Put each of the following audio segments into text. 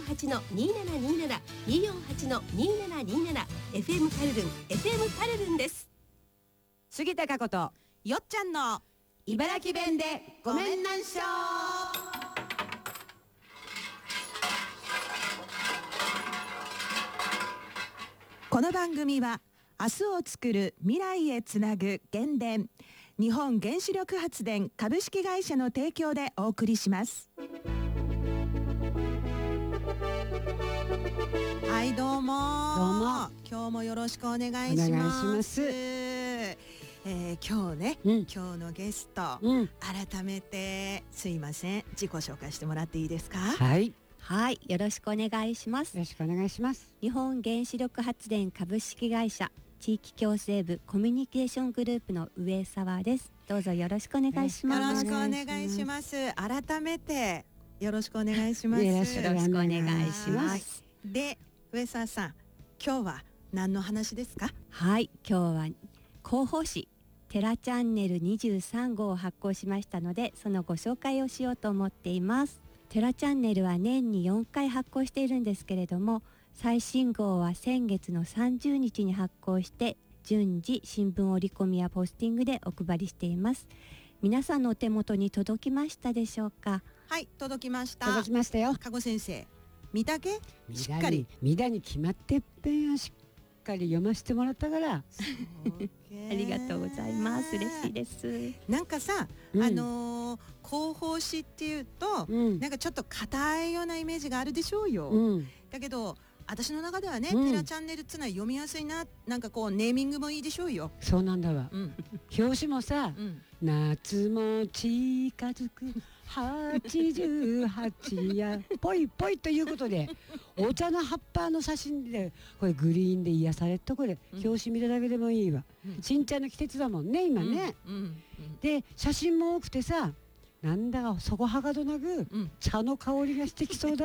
248-2727 248-2727 FM カルルン FM カルルンです。 杉田佳子とよっちゃんの茨城弁でごめんなんしょ。 この番組は明日を作る未来へつなぐ原電日本原子力発電株式会社の提供でお送りします。はいどうも今日もよろしくお願いします。今日ね、今日のゲスト、改めてすいません自己紹介してもらっていいですか。 はい、 よろしくお願いします。 よろしくお願いします。 日本原子力発電株式会社地域共生部コミュニケーショングループの上沢です。どうぞよろしくお願いします。 よろしくお願いします。改めてよろしくお願いします。 よろしくお願いします。 で、上沢さん、今日は何の話ですか。 はい、今日は広報誌テラチャンネル23号を発行しましたので、そのご紹介をしようと思っています。テラチャンネルは年に4回発行しているんですけれども、最新号は先月の30日に発行して順次新聞折り込みやポスティングでお配りしています。皆さんのお手元に届きましたでしょうか。 はい、届きました。 届きましたよ。 加護先生、見たけしっかり見たに決まってっぺんをしっかり読ませてもらったからありがとうございます。嬉しいです。 なんかさ、広報誌っていうと、なんかちょっと硬いようなイメージがあるでしょうよ、だけど私の中ではね、テラチャンネルってのは読みやすいな、なんかこうネーミングもいいでしょうよ。 そうなんだわ、表紙もさ、夏も近づく88やぽいぽいということでお茶の葉っぱの写真でこれグリーンで癒されっと、これ表紙見るだけでもいいわ、新茶の季節だもんね今ね、で写真も多くてさ、なんだかそこはかとなく、茶の香りがしてきそうだ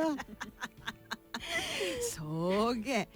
そうげ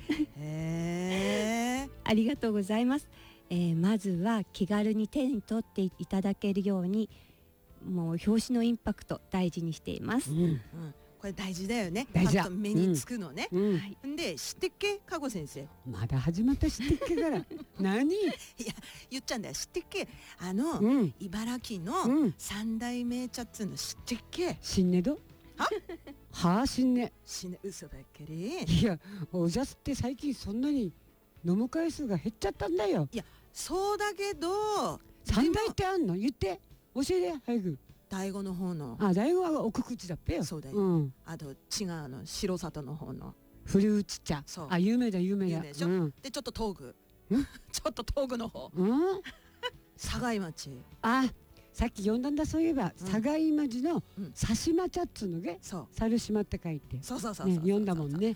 ありがとうございます。まずは気軽に手に取っていただけるように、もう表紙のインパクト大事にしています。 これ大事だよね。 大事だ。 パッと目につくのね。で知ってっけ加護先生。 まだ始まった知ってっけから何。いや言っちゃうんだよ。知ってっけ、茨城の三代名茶っつうの知ってっけ。 新根戸はあ、新根嘘ばっかり。 いやおじゃすって最近そんなに飲む回数が減っちゃったんだよ。 いやそうだけど三代ってあんの、言って教えて早く。 醍醐の方の。 醍醐は奥口だっぺよ。 そうだよ。あと違う白里の方のフルーツ茶。有名だ有名だ。 でちょっと東具ちょっと東具の方、境町。 さっき読んだんだ。そういえば境町のさしま茶っつうのげ、猿島って書いて読んだもんね。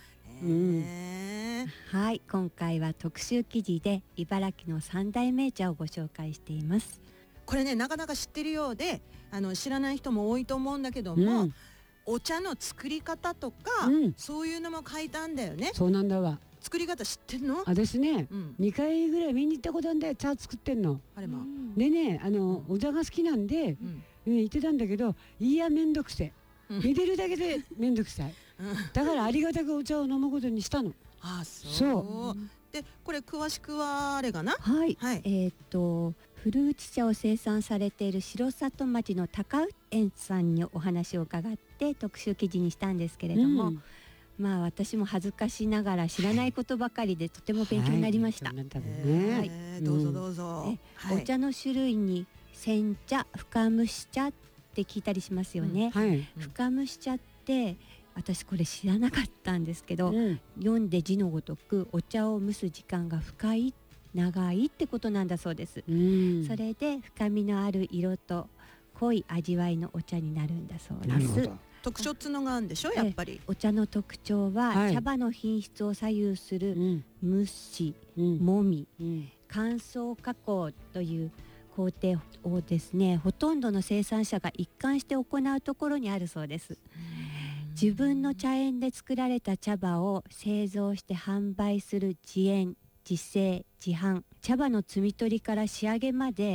はい、今回は特集記事で茨城の三大名茶をご紹介しています。 これね、なかなか知ってるようで知らない人も多いと思うんだけども、お茶の作り方とか、そういうのも書いたんだよね。 そうなんだわ。 作り方知ってんの？ 私ね、2回ぐらい見に行ったことあるんだよ。茶作ってんの。でね、お茶が好きなんで言ってたんだけど、いやめんどくせえ、見てるだけでめんどくさい、だからありがたくお茶を飲むことにしたの。 そうで、これ詳しくはあれかな。 フルーツ茶を生産されている城里町の高園さんにお話を伺って特集記事にしたんですけれども、まあ私も恥ずかしながら知らないことばかりでとても勉強になりました。 どうぞどうぞ。 お茶の種類に煎茶、深蒸し茶って聞いたりしますよね。深蒸し茶って私これ知らなかったんですけど、読んで字のごとくお茶を蒸す時間が深い長いってことなんだそうです。それで深みのある色と濃い味わいのお茶になるんだそうです。 特徴ってのがあるんでしょ、やっぱり。 お茶の特徴は、茶葉の品質を左右する蒸し、もみ、乾燥加工という工程をですね、ほとんどの生産者が一貫して行うところにあるそうです。自分の茶園で作られた茶葉を製造して販売する自園、自生、自販、茶葉の摘み取りから仕上げまで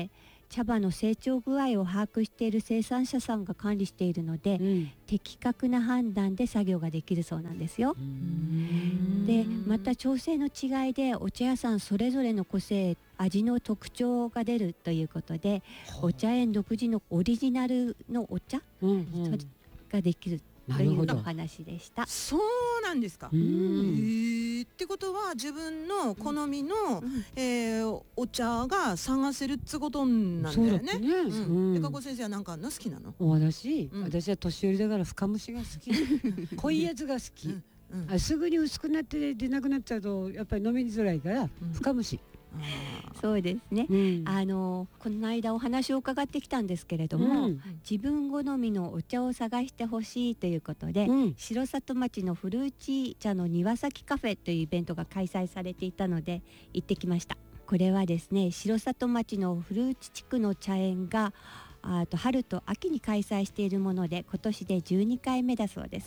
茶葉の成長具合を把握している生産者さんが管理しているので、的確な判断で作業ができるそうなんですよ。でまた調整の違いでお茶屋さんそれぞれの個性、味の特徴が出るということで、お茶園独自のオリジナルのお茶、ができるというお話でした。 そうなんですか。ってことは自分の好みの、お茶が探せるってことなんだよね。で加古先生は何かあんの好きなの？ 私は年寄りだから深蒸しが好き。濃いやつが好き。すぐに薄くなって出なくなっちゃうとやっぱり飲みづらいから深蒸し。 そうですね、この間お話を伺ってきたんですけれども、自分好みのお茶を探してほしいということで、城里町のフルーチ茶の庭先カフェというイベントが開催されていたので行ってきました。これはですね、城里町のフルーチ地区の茶園が春と秋に開催しているもので、今年で12回目だそうです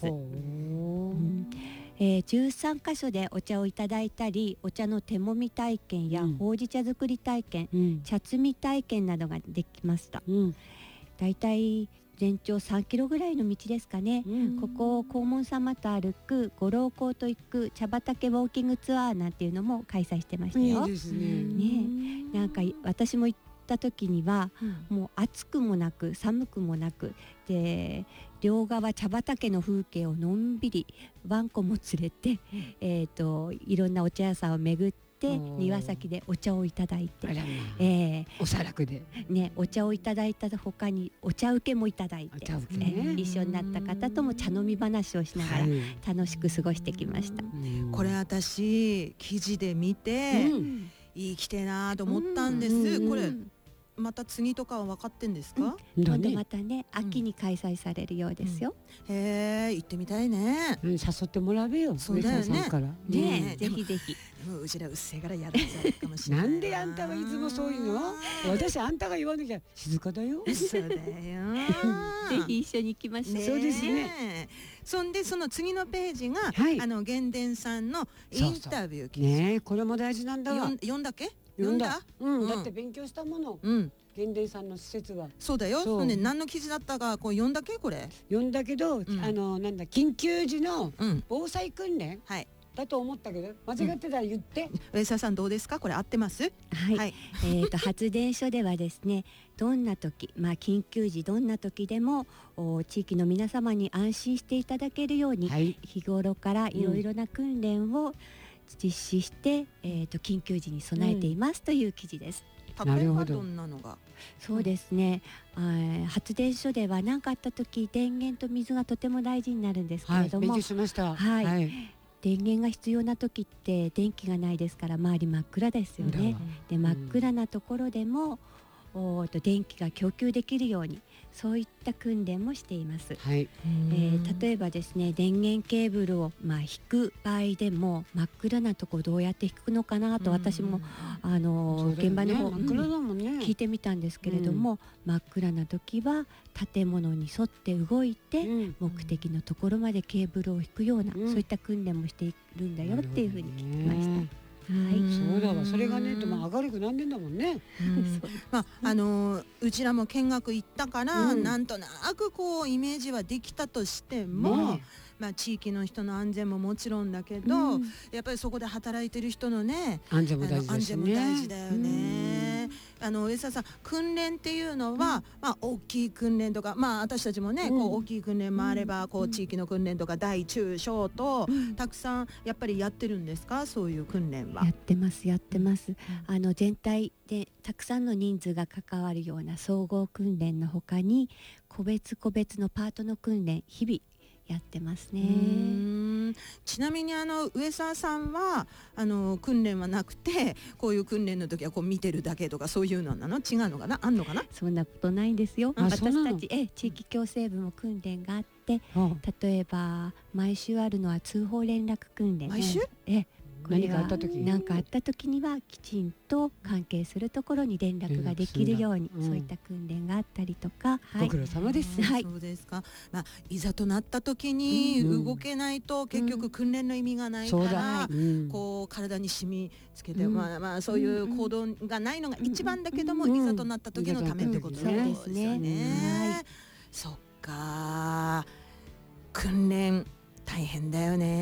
。13カ所でお茶をいただいたり、お茶の手もみ体験やほうじ茶作り体験、茶摘み体験などができました。だいたい全長3キロぐらいの道ですかね。ここを黄門様と歩く、ご老公と行く茶畑ウォーキングツアーなんていうのも開催してましたよ。 いいですね。 なんか私も行った時には、もう暑くもなく寒くもなくで、両側茶畑の風景をのんびりワンコも連れて、いろんなお茶屋さんを巡って庭先でお茶をいただいて、 おさらくでね、お茶をいただいた他にお茶受けもいただいて、一緒になった方とも茶飲み話をしながら楽しく過ごしてきました。 これ私記事で見て、生きてえなと思ったんです。これまた次とかは分かってんですか？ 今度またね、秋に開催されるようですよ。 へえ、行ってみたいね。 誘ってもらうよ。 そうだよね。 ね、ぜひぜひ。 うちらうっせえからやだかもしれない。 なんであんたがいつもそういうの？私あんたが言わなきゃ静かだよ。 そうだよ。 ぜひ一緒に行きましょう。 そうですね。 そんでその次のページが源伝さんのインタビューね、これも大事なんだわ。 読んだっけ？ 読んだ。だって勉強したもの。源伝さんの施設は。 そうだよ。そんで何の記事だったかこう読んだっけこれ？ 読んだけど、なんだ緊急時の防災訓練だと思ったけど、間違ってたら言って。 上沢さんどうですか？これ合ってます？ はい。発電所ではですね、どんな時、緊急時どんな時でも地域の皆様に安心していただけるように、日頃からいろいろな訓練を実施して、緊急時に備えていますという記事です。 例えばどんなのが？ そうですね、発電所では何かあった時、電源と水がとても大事になるんですけれども、 勉強しました。 電源が必要な時って電気がないですから周り真っ暗ですよね。で真っ暗なところでも電気が供給できるように、そういった訓練もしています。例えばですね、電源ケーブルを引く場合でも真っ暗なところどうやって引くのかなと、私も現場の方聞いてみたんですけれども、真っ暗な時は建物に沿って動いて目的のところまでケーブルを引くような、そういった訓練もしているんだよっていうふうに聞きました。 そうだわ。それがね、明るくなんでんだもんね。 うちらも見学行ったから、なんとなくこうイメージはできたとしても、地域の人の安全ももちろんだけど、やっぱりそこで働いてる人のね、 安全も大事だしね。 安全も大事だよね。上沢さん、訓練っていうのは、大きい訓練とか、私たちもね、こう大きい訓練もあれば、こう地域の訓練とか大中小と、たくさんやっぱりやってるんですか？そういう訓練は。 やってます。全体でたくさんの人数が関わるような総合訓練のほかに、個別のパートの訓練、日々やってますね。 ちなみに上沢さんは訓練はなくて、こういう訓練の時はこう見てるだけとか、そういうのなの？違うのかな？あんのかな？ そんなことないんですよ。私たち地域共生部も訓練があって、例えば毎週あるのは通報連絡訓練。 毎週？ 何かあった時何かあった時にはきちんと関係するところに連絡ができるように、そういった訓練があったりとか、 ご苦労様です。 はい、 そうですか。まあいざとなった時に動けないと結局訓練の意味がないから、こう体に染みつけて、まあそういう行動がないのが一番だけども、いざとなった時のためってことですよね。そっか。訓練大変だよね。